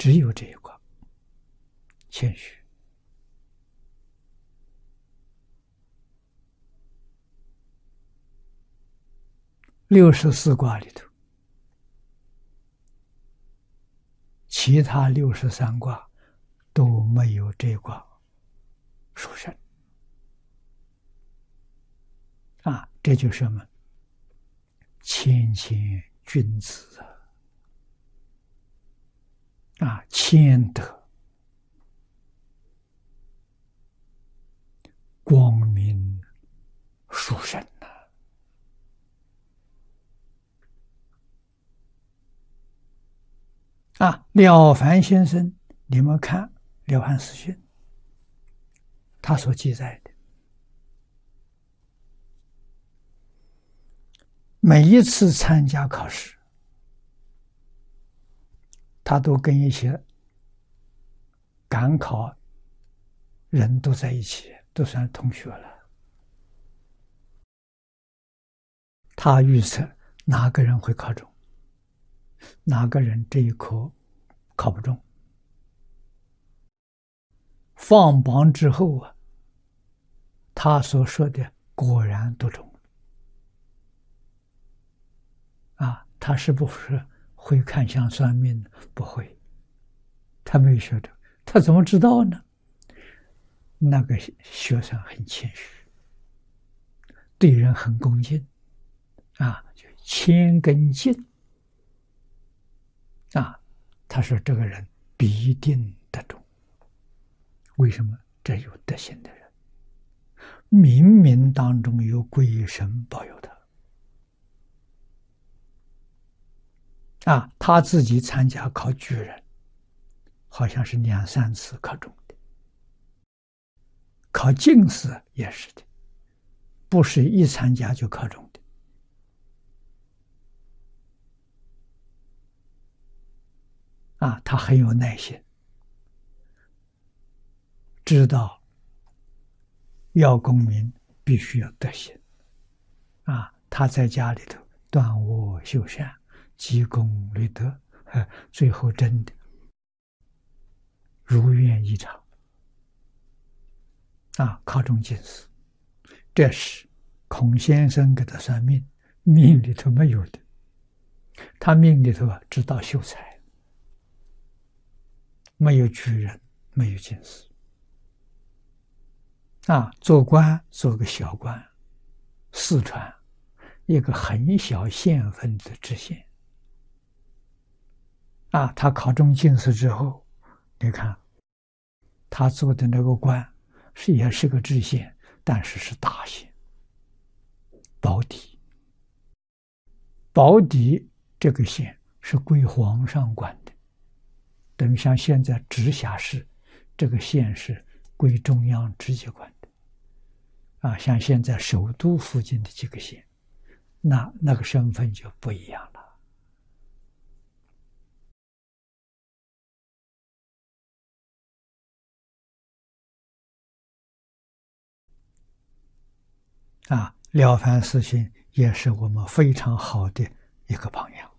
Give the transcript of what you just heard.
只有这一卦，谦虚。64卦里头，其他63卦都没有这卦殊胜啊！这就是什么？谦谦君子啊，谦德、光明、殊胜呐！了凡先生，你们看《了凡四训》，他所记载的，每一次参加考试，他都跟一些赶考人都在一起，都算同学了。他预测哪个人会考中，哪个人这一科考不中。放榜之后啊，他所说的果然都中啊！他是不是会看相算命？不会，他没有学着，他怎么知道呢？那个学生很谦虚，对人很恭敬啊，就谦跟敬啊。他说这个人必定得中。为什么？这有德行的人，冥冥当中有鬼神保佑他啊。他自己参加考举人，好像是2、3次考中的，考进士也是的，不是一参加就考中的啊。他很有耐心，知道要功名必须要德行啊。他在家里头断恶修善，积功累德，最后真的如愿以偿啊，考中进士。这是孔先生给他算命，命里头没有的。他命里头知道秀才，没有举人，没有进士啊。做官做个小官，四川一个很小县份的知县啊。他考中进士之后，你看他做的那个官也是个知县，但是是大县，保底。保底这个县是归皇上管的，等于像现在直辖市，这个县是归中央直接管的啊。像现在首都附近的几个县，那个身份就不一样了啊。了凡四训也是我们非常好的一个榜样。